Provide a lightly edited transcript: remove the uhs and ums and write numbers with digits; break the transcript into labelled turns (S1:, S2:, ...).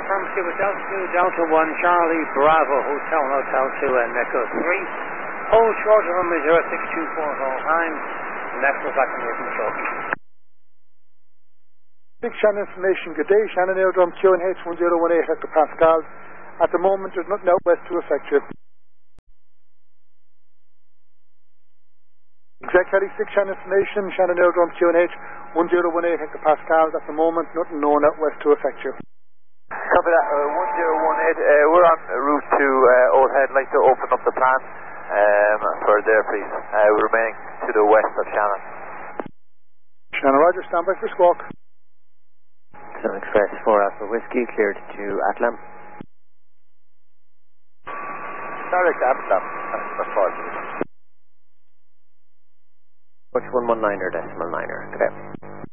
S1: clear from Cuba Delta 2 down to 1, Charlie Bravo, Hotel 2 and Echo 3. Hold short of runway 0624 at all times. Next we're back in here from the short.
S2: Big Shannon information, good day. Shannon Aerodrome QNH 1018 hectopascals. At the moment there's nothing out west to affect you. Exec Heli 6 Shannon information, Shannon Aerodrome QNH 1018 hectopascals. At the moment nothing known out west to affect you.
S3: Copy that, 1018, we're on route to Old Head. I'd like to open up the plan for there please. We're remaining to the west of Shannon.
S2: Shannon Roger, stand by for squawk.
S4: Sun Express 4 Alpha Whiskey, cleared to Atlam.
S3: Direct to Atlam, that's far.
S4: Watch 119er decimal 9er, okay.